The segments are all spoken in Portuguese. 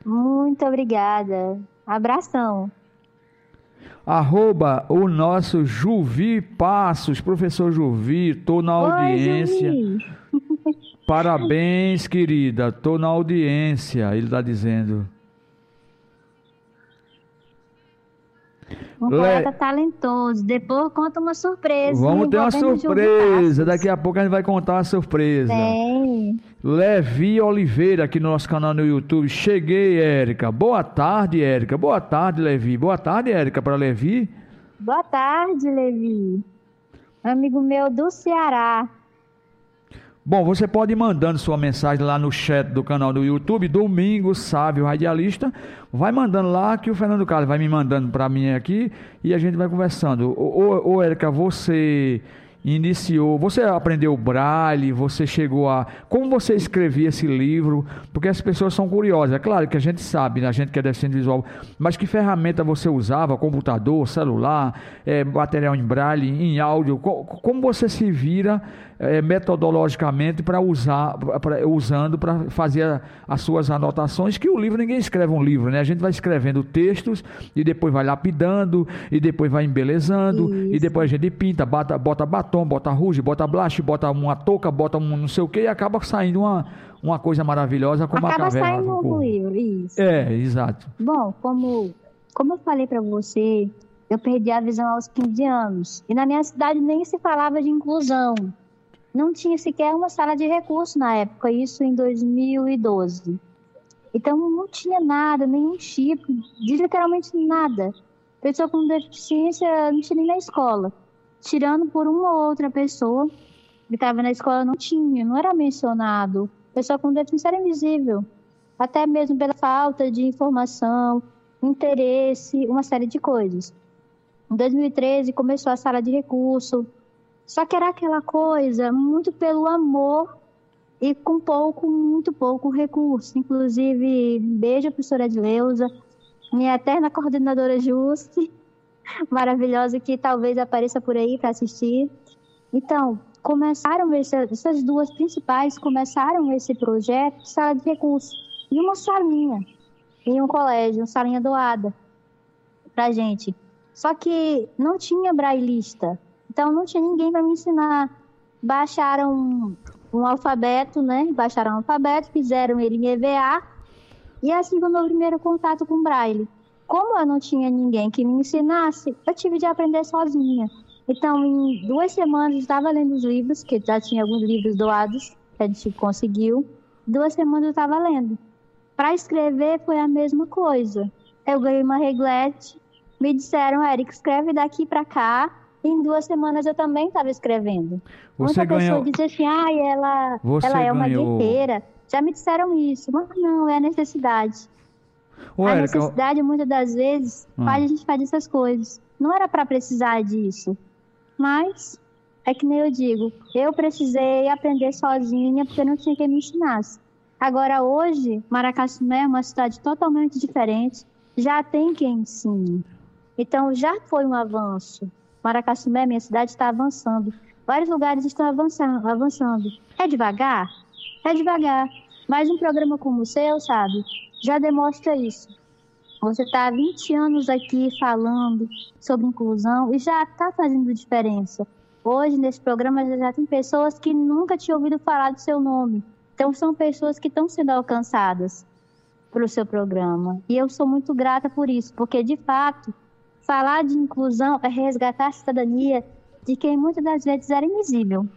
Muito obrigada. Abração. O nosso Juvi Passos, professor Juvi, estou na Oi, audiência. Juvi. Parabéns, querida, estou na audiência, ele está dizendo. Um poeta talentoso. Depois conta uma surpresa. Vamos ter uma surpresa. Daqui a pouco a gente vai contar uma surpresa. Tem. Levi Oliveira, aqui no nosso canal no YouTube. Cheguei, Érica. Boa tarde, Érica. Boa tarde, Levi. Boa tarde, Érica, para Levi. Boa tarde, Levi. Amigo meu do Ceará. Bom, você pode ir mandando sua mensagem lá no chat do canal do YouTube, Domingos Sávio Radialista. Vai mandando lá que o Fernando Carlos vai me mandando para mim aqui e a gente vai conversando. Ô Érica, você aprendeu Braille, você chegou a... Como você escrevia esse livro? Porque as pessoas são curiosas. É claro que a gente sabe, né? A gente que é deficiente visual, mas que ferramenta você usava? Computador, celular, material em Braille, em áudio? Como você se vira metodologicamente usando para fazer as suas anotações? Que o livro, ninguém escreve um livro, né? A gente vai escrevendo textos e depois vai lapidando e depois vai embelezando. Isso. E depois a gente pinta, bota batom, bota rouge, bota blush, bota uma touca, bota um não sei o que e acaba saindo uma coisa maravilhosa como acaba a caverna. Acaba saindo um livro, isso. Exato. Bom, como eu falei para você, eu perdi a visão aos 15 anos. E na minha cidade nem se falava de inclusão. Não tinha sequer uma sala de recurso na época, isso em 2012. Então não tinha nada, nenhum tipo, literalmente nada. Pessoa com deficiência não tinha nem na escola. Tirando por uma ou outra pessoa que estava na escola, não era mencionado. Pessoa com deficiência era invisível. Até mesmo pela falta de informação, interesse, uma série de coisas. Em 2013 começou a sala de recurso. Só que era aquela coisa muito pelo amor e com muito pouco recurso. Inclusive, beijo a professora Edileuza, minha eterna coordenadora Juste, maravilhosa, que talvez apareça por aí para assistir. Então, essas duas principais começaram esse projeto de sala de recurso. E uma salinha, em um colégio, uma salinha doada para gente. Só que não tinha brailista. Então, não tinha ninguém para me ensinar. Baixaram um alfabeto, né? Baixaram um alfabeto, fizeram ele em EVA. E assim foi o meu primeiro contato com Braille. Como eu não tinha ninguém que me ensinasse, eu tive de aprender sozinha. Então, em 2 semanas, eu estava lendo os livros, que já tinha alguns livros doados, que a gente conseguiu. 2 semanas eu estava lendo. Para escrever, foi a mesma coisa. Eu ganhei uma reglete, me disseram, Érica, escreve daqui para cá. Em 2 semanas eu também estava escrevendo. Muita pessoa dizia assim, ela é uma guerreira. Já me disseram isso, mas não, é a necessidade. A necessidade, muitas das vezes, faz a gente fazer essas coisas. Não era para precisar disso. Mas, é que nem eu digo, eu precisei aprender sozinha porque não tinha quem me ensinasse. Agora, hoje, Maracassumé é uma cidade totalmente diferente. Já tem quem ensine. Então, já foi um avanço. Maracassumé, minha cidade, está avançando. Vários lugares estão avançando. É devagar? É devagar. Mas um programa como o seu, sabe, já demonstra isso. Você está há 20 anos aqui falando sobre inclusão e já está fazendo diferença. Hoje, nesse programa, já tem pessoas que nunca tinham ouvido falar do seu nome. Então, são pessoas que estão sendo alcançadas pelo seu programa. E eu sou muito grata por isso, porque, de fato, falar de inclusão é resgatar a cidadania de quem muitas das vezes era invisível.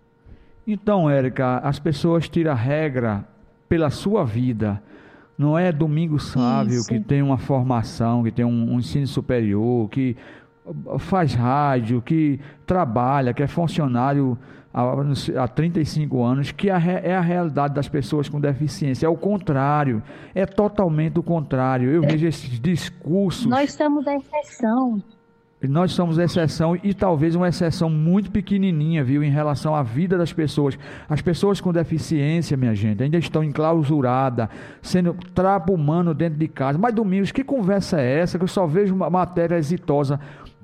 Então, Érica, as pessoas tiram a regra pela sua vida. Não é Domingos Sávio que tem uma formação, que tem um ensino superior, que faz rádio, que trabalha, que é funcionário há 35 anos, que é a realidade das pessoas com deficiência. É o contrário, é totalmente o contrário. Eu vejo esses discursos... Nós somos a exceção. Nós somos exceção e talvez uma exceção muito pequenininha, viu, em relação à vida das pessoas. As pessoas com deficiência, minha gente, ainda estão enclausuradas, sendo trapo humano dentro de casa. Mas, Domingos, que conversa é essa que eu só vejo uma matéria exitosa?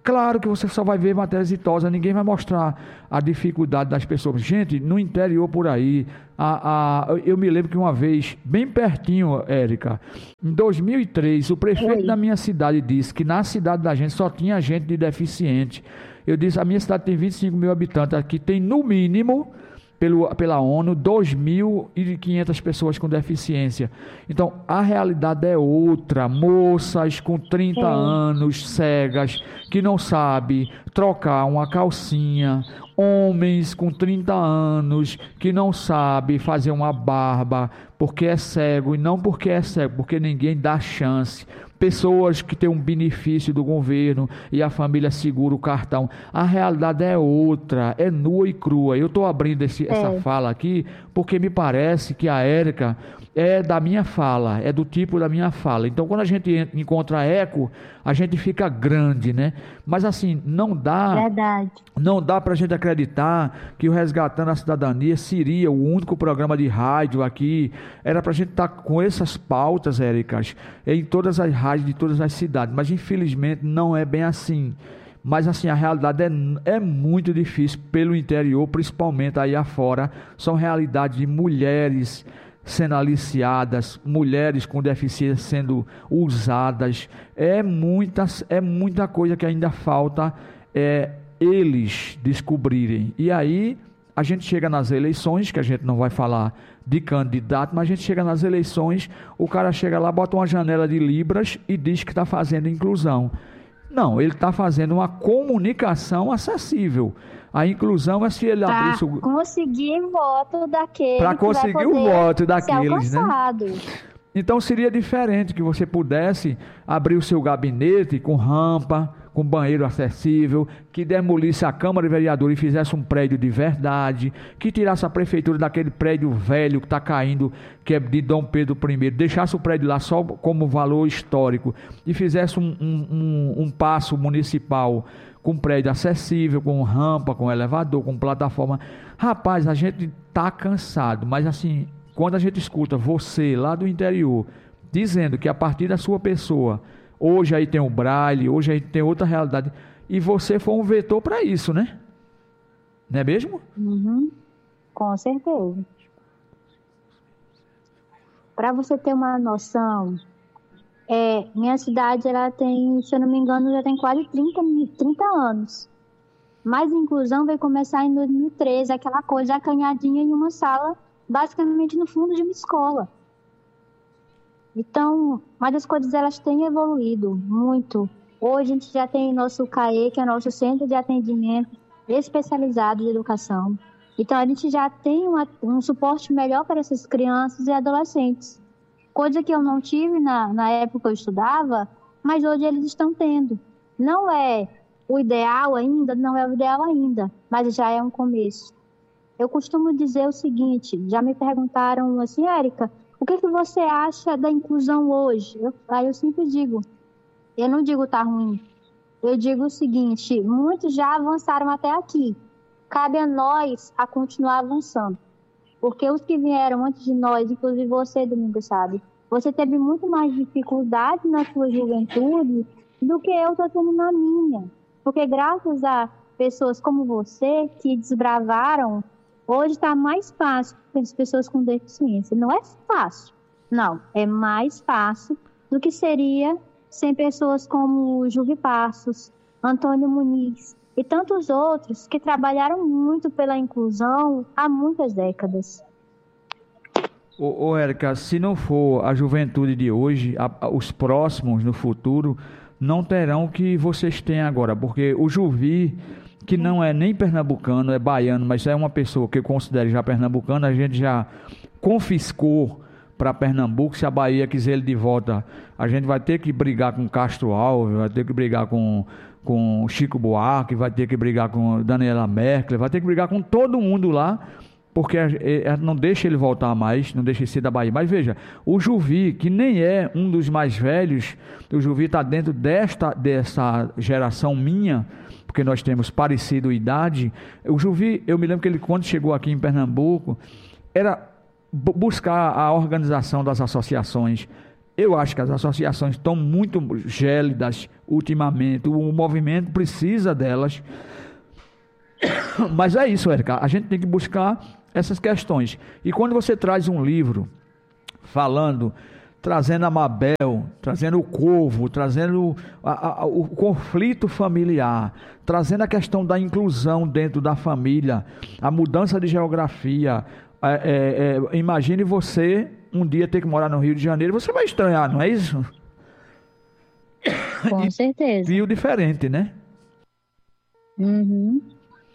Claro que você só vai ver matéria exitosa, ninguém vai mostrar a dificuldade das pessoas. Gente, no interior por aí, eu me lembro que uma vez, bem pertinho, Érica, em 2003, o prefeito da minha cidade disse que na cidade da gente só tinha gente de deficiente. Eu disse, a minha cidade tem 25 mil habitantes, aqui tem no mínimo, pela ONU, 2.500 pessoas com deficiência. Então, a realidade é outra. Moças com 30 anos, cegas, que não sabem trocar uma calcinha. Homens com 30 anos, que não sabem fazer uma barba porque é cego, e não porque é cego, porque ninguém dá chance. Pessoas que têm um benefício do governo e a família segura o cartão. A realidade é outra, é nua e crua. Eu estou abrindo essa fala aqui porque me parece que a Érica é da minha fala, é do tipo da minha fala. Então, quando a gente encontra eco, a gente fica grande, né? Mas assim, não dá para a gente acreditar que o Resgatando a Cidadania seria o único programa de rádio aqui. Era para a gente estar com essas pautas, Éricas, em todas as rádios de todas as cidades. Mas, infelizmente, não é bem assim. Mas assim, a realidade é muito difícil pelo interior, principalmente aí afora. São realidades de mulheres sendo aliciadas, mulheres com deficiência sendo usadas. É muita coisa que ainda falta eles descobrirem. E aí a gente chega nas eleições, que a gente não vai falar de candidato, mas a gente chega nas eleições, o cara chega lá, bota uma janela de libras e diz que está fazendo inclusão. Não, ele está fazendo uma comunicação acessível. A inclusão é se ele abrir o... conseguir voto daquele para conseguir o voto daqueles, né? Alcançado. Então seria diferente que você pudesse abrir o seu gabinete com rampa, com banheiro acessível, que demolisse a Câmara de Vereadores e fizesse um prédio de verdade, que tirasse a prefeitura daquele prédio velho que está caindo, que é de Dom Pedro I, deixasse o prédio lá só como valor histórico e fizesse um paço municipal com prédio acessível, com rampa, com elevador, com plataforma. Rapaz, a gente está cansado, mas assim, quando a gente escuta você lá do interior dizendo que a partir da sua pessoa, hoje aí tem o Braille, hoje aí tem outra realidade, e você foi um vetor para isso, né? Não é mesmo? Uhum. Com certeza. Para você ter uma noção, minha cidade, ela tem, se eu não me engano, já tem quase 30 anos. Mas a inclusão veio começar em 2013, aquela coisa acanhadinha em uma sala, basicamente no fundo de uma escola. Então, mas as coisas elas têm evoluído muito. Hoje a gente já tem nosso CAE, que é o nosso Centro de Atendimento Especializado de Educação. Então, a gente já tem um suporte melhor para essas crianças e adolescentes. Coisa que eu não tive na época que eu estudava, mas hoje eles estão tendo. Não é o ideal ainda, mas já é um começo. Eu costumo dizer o seguinte, já me perguntaram assim, Érica, o que você acha da inclusão hoje? Aí eu sempre digo, eu não digo tá ruim, eu digo o seguinte, muitos já avançaram até aqui, cabe a nós a continuar avançando, porque os que vieram antes de nós, inclusive você, Domingos, sabe, você teve muito mais dificuldade na sua juventude do que eu estou tendo na minha, porque graças a pessoas como você que desbravaram, hoje está mais fácil para as pessoas com deficiência. Não é fácil, não. É mais fácil do que seria sem pessoas como Juvi Passos, Antônio Muniz e tantos outros que trabalharam muito pela inclusão há muitas décadas. Érica, se não for a juventude de hoje, os próximos no futuro não terão o que vocês têm agora, porque o Juvi, que não é nem pernambucano, é baiano, mas é uma pessoa que eu considero já pernambucana, a gente já confiscou para Pernambuco. Se a Bahia quiser ele de volta, a gente vai ter que brigar com Castro Alves, vai ter que brigar com Chico Buarque, vai ter que brigar com Daniela Merkel, vai ter que brigar com todo mundo lá, porque não deixa ele voltar mais, não deixa ele ser da Bahia. Mas veja, o Juvi, que nem é um dos mais velhos, o Juvi está dentro dessa geração minha, porque nós temos parecido idade. O Juvi, eu me lembro que ele, quando chegou aqui em Pernambuco, era buscar a organização das associações, Eu acho que as associações estão muito gélidas ultimamente, o movimento precisa delas. Mas é isso, Érica, a gente tem que buscar essas questões. E quando você traz um livro trazendo a Mabel, trazendo o Corvo, trazendo o conflito familiar, trazendo a questão da inclusão dentro da família, a mudança de geografia, imagine você um dia ter que morar no Rio de Janeiro, você vai estranhar, não é isso? Com certeza. Viu diferente, né? Uhum.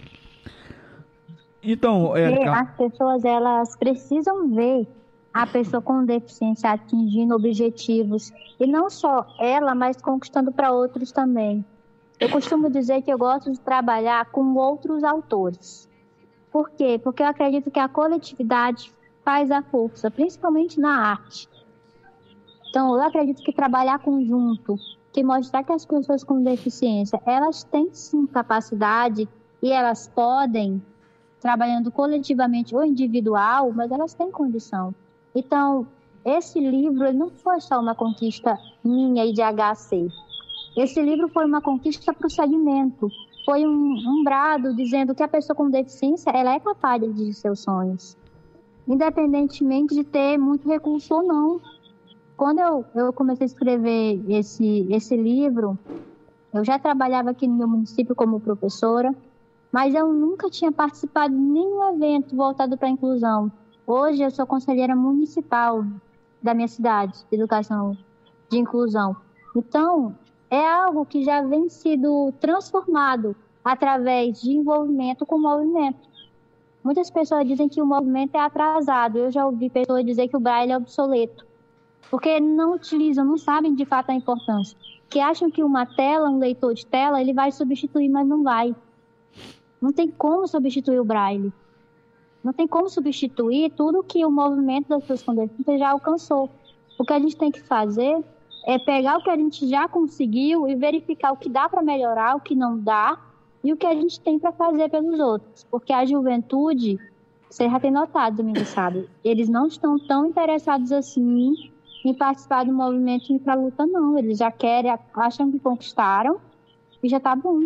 Então, Érica, as pessoas, elas precisam ver a pessoa com deficiência atingindo objetivos, e não só ela, mas conquistando para outros também. Eu costumo dizer que eu gosto de trabalhar com outros autores. Por quê? Porque eu acredito que a coletividade faz a força, principalmente na arte. Então, eu acredito que trabalhar conjunto, que mostrar que as pessoas com deficiência, elas têm sim capacidade e elas podem, trabalhando coletivamente ou individual, mas elas têm condição. Então, esse livro ele não foi só uma conquista minha e de HC. Esse livro foi uma conquista para o segmento. Foi um brado dizendo que a pessoa com deficiência ela é capaz de atingir seus sonhos, independentemente de ter muito recurso ou não. Quando eu comecei a escrever esse livro, eu já trabalhava aqui no meu município como professora, mas eu nunca tinha participado de nenhum evento voltado para a inclusão. Hoje eu sou conselheira municipal da minha cidade, de educação de inclusão. Então, é algo que já vem sido transformado através de envolvimento com o movimento. Muitas pessoas dizem que o movimento é atrasado. Eu já ouvi pessoas dizer que o Braille é obsoleto, porque não utilizam, não sabem de fato a importância. Que acham que uma tela, um leitor de tela, ele vai substituir, mas não vai. Não tem como substituir o Braille. Não tem como substituir tudo que o movimento das pessoas com deficiência já alcançou. O que a gente tem que fazer é pegar o que a gente já conseguiu e verificar o que dá para melhorar, o que não dá e o que a gente tem para fazer pelos outros. Porque a juventude, você já tem notado, Domingos, sabe? Eles não estão tão interessados assim em participar do movimento e ir para a luta, não. Eles já querem, acham que conquistaram e já tá bom.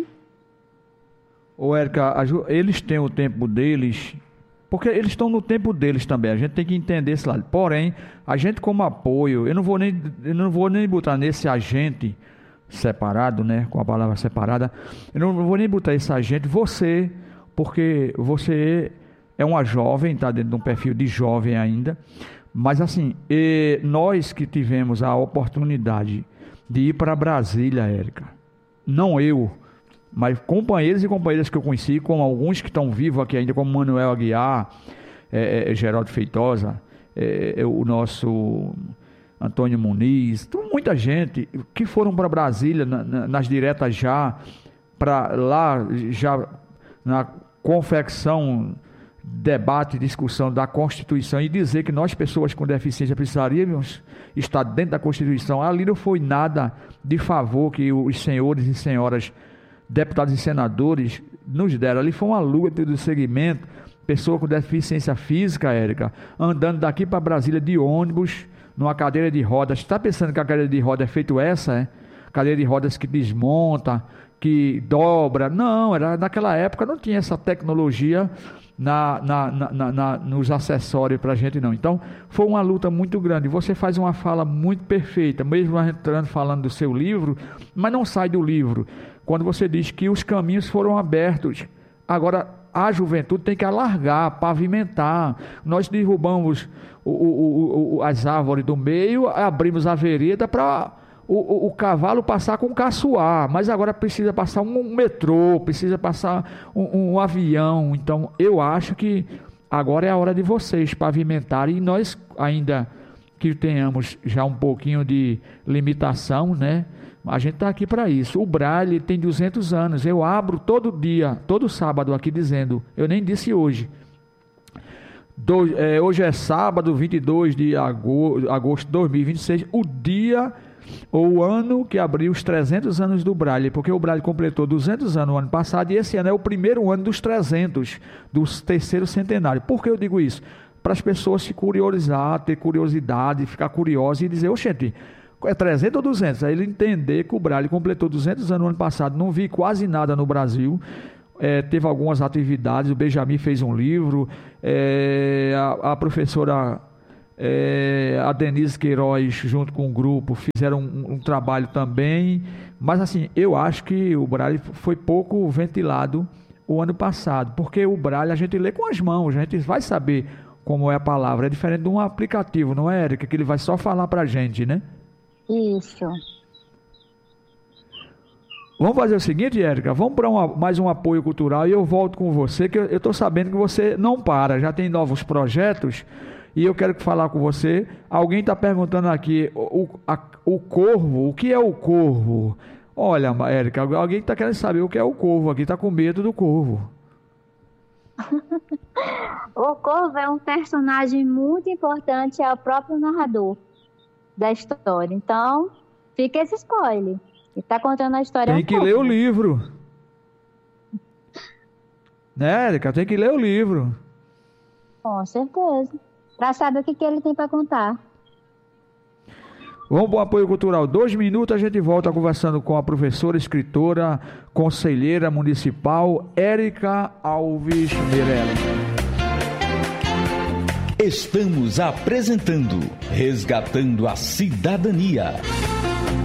Ô Érica, eles têm o tempo deles, porque eles estão no tempo deles também, a gente tem que entender esse lado. Porém, a gente como apoio, eu não vou nem botar nesse agente separado, né, com a palavra separada, eu não vou nem botar esse agente, porque você é uma jovem, está dentro de um perfil de jovem ainda, mas assim, nós que tivemos a oportunidade de ir para Brasília, Érica, não eu, mas companheiros e companheiras que eu conheci, como alguns que estão vivos aqui ainda, como Manuel Aguiar, Geraldo Feitosa, o nosso Antônio Muniz, muita gente que foram para Brasília nas diretas já, para lá já na confecção, debate, discussão da Constituição e dizer que nós, pessoas com deficiência, precisaríamos estar dentro da Constituição. Ali não foi nada de favor que os senhores e senhoras deputados e senadores nos deram. Ali foi uma luta do segmento, pessoa com deficiência física, Érica, andando daqui para Brasília de ônibus, numa cadeira de rodas. Está pensando que a cadeira de rodas é feito essa, cadeira de rodas que desmonta, que dobra? Não, naquela época não tinha essa tecnologia nos acessórios para a gente, não. Então, foi uma luta muito grande. Você faz uma fala muito perfeita, mesmo entrando falando do seu livro, mas não sai do livro. Quando você diz que os caminhos foram abertos, agora a juventude tem que alargar, pavimentar. Nós derrubamos as árvores do meio, abrimos a vereda para o cavalo passar com caçoar, mas agora precisa passar um metrô, precisa passar um avião. Então eu acho que agora é a hora de vocês pavimentarem, e nós ainda que tenhamos já um pouquinho de limitação, né? A gente está aqui para isso. O Braille tem 200 anos. Eu abro todo dia, todo sábado aqui dizendo, eu nem disse hoje. Hoje é sábado, 22 de agosto de 2026, o dia ou o ano que abriu os 300 anos do Braille, porque o Braille completou 200 anos no ano passado e esse ano é o primeiro ano dos 300, do terceiro centenário. Por que eu digo isso? para as pessoas se curiorizar, ter curiosidade, ficar curiosa e dizer, oxente, é 300 ou 200? Aí ele entender que o Braille completou 200 anos no ano passado, não vi quase nada no Brasil, teve algumas atividades, o Benjamin fez um livro, a professora a Denise Queiroz junto com o grupo fizeram um trabalho também, mas assim, eu acho que o Braille foi pouco ventilado o ano passado, porque o Braille a gente lê com as mãos, a gente vai saber como é a palavra, é diferente de um aplicativo, não é, Érica? Que ele vai só falar pra gente, né? Isso. Vamos fazer o seguinte, Érica, vamos para mais um apoio cultural e eu volto com você, que eu estou sabendo que você não para, já tem novos projetos e eu quero falar com você. Alguém está perguntando aqui, o corvo, o que é o corvo? Olha, Érica, alguém está querendo saber o que é o corvo aqui, está com medo do corvo. O corvo é um personagem muito importante, é o próprio narrador da história. Então, fica esse spoiler. Ele está contando a história. Tem que ler o livro. Né, Érica? Tem que ler o livro. Com certeza. Para saber o que ele tem para contar. Vamos para o apoio cultural. 2 minutos, a gente volta conversando com a professora, escritora, conselheira municipal, Érica Alves Mirella. Estamos apresentando Resgatando a Cidadania.